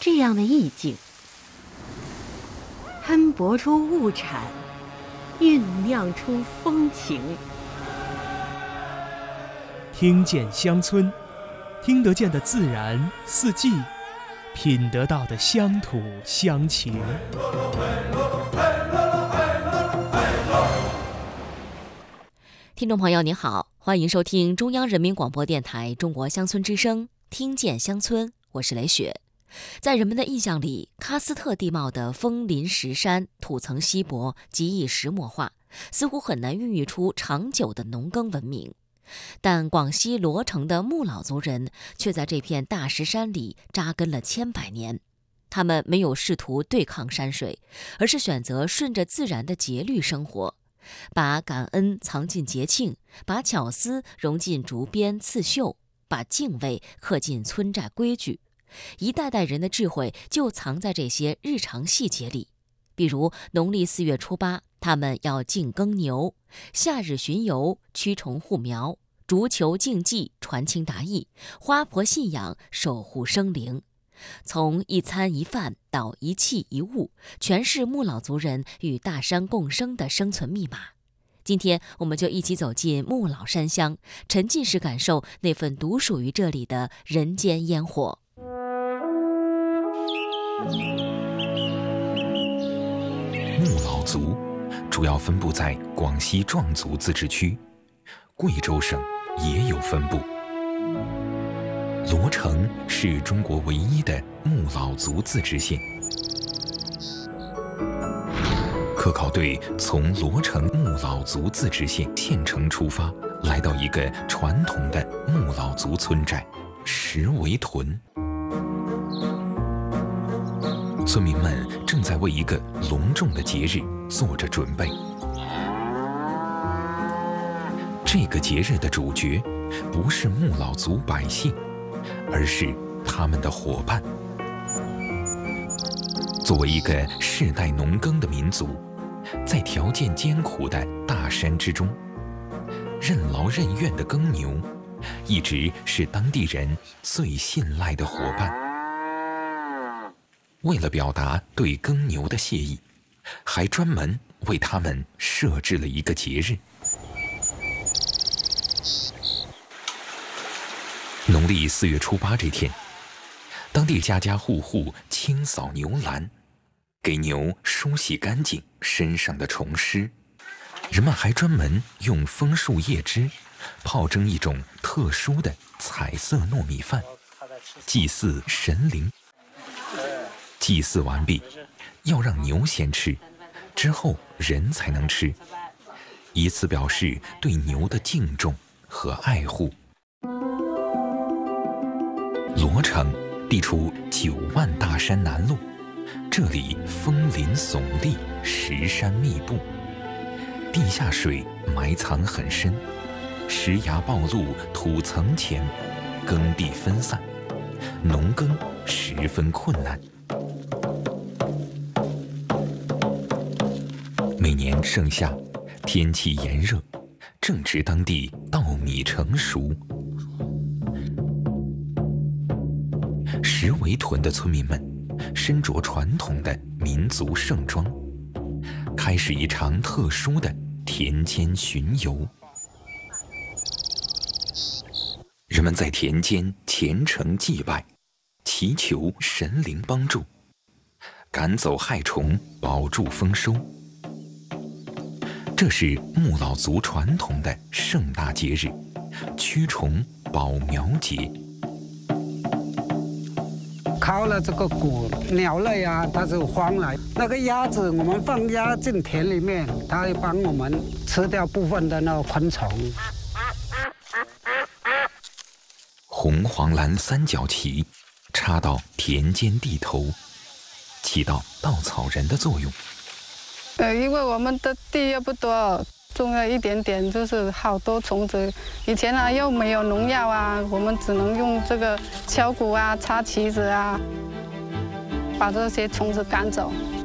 这样的意境，喷薄出物产，酝酿出风情。 听见乡村，听得见的自然四季，品得到的乡土乡情。 听众朋友您好，欢迎收听中央人民广播电台中国乡村之声，听见乡村，我是雷雪。在人们的印象里，喀斯特地貌的峰林石山、土层稀薄、极易石墨化，似乎很难孕育出长久的农耕文明。但广西罗城的木老族人却在这片大石山里扎根了千百年。他们没有试图对抗山水，而是选择顺着自然的节律生活，把感恩藏进节庆，把巧思融进竹编刺绣，把敬畏刻进村寨规矩。一代代人的智慧就藏在这些日常细节里。比如农历4月初8，他们要敬耕牛；夏日巡游，驱虫护苗；竹球竞技，传情达意；花婆信仰，守护生灵。从一餐一饭到一器一物，全是木老族人与大山共生的生存密码。今天我们就一起走进木老山乡，沉浸式感受那份独属于这里的人间烟火。 木老族主要分布在广西壮族自治区，贵州省也有分布。罗城是中国唯一的木老族自治县。科考队从罗城木老族自治县县城出发，来到一个传统的木老族村寨石围屯。村民们正在为一个隆重的节日做着准备。这个节日的主角不是木老族百姓，而是他们的伙伴。作为一个世代农耕的民族，在条件艰苦的大山之中，任劳任怨的耕牛一直是当地人最信赖的伙伴。为了表达对耕牛的谢意，还专门为他们设置了一个节日。农历4月初8这天，当地家家户户清扫牛栏，给牛梳洗干净身上的虫虱。人们还专门用枫树叶汁泡蒸一种特殊的彩色糯米饭，祭祀神灵。祭祀完毕，要让牛先吃，之后人才能吃，以此表示对牛的敬重和爱护。罗城地处9万大山南麓，这里峰林耸立，石山密布，地下水埋藏很深，石崖暴露，土层浅，耕地分散，农耕十分困难。每年盛夏，天气炎热，正值当地稻米成熟。石围屯的村民们身着传统的民族盛装，开始一场特殊的田间巡游。人们在田间虔诚祭拜，祈求神灵帮助，赶走害虫，保住丰收。这是木老族传统的盛大节日——驱虫保苗节。 靠了这个果鸟类啊，它是荒来。那个鸭子，我们放鸭进田里面，它会帮我们吃掉部分的那个昆虫。 红黄蓝三角旗插到田间地头，起到稻草人的作用。 因为我们的地也不多，种了一点点，就是好多虫子。以前啊又没有农药啊，我们只能用这个敲鼓啊、插旗子啊，把这些虫子赶走。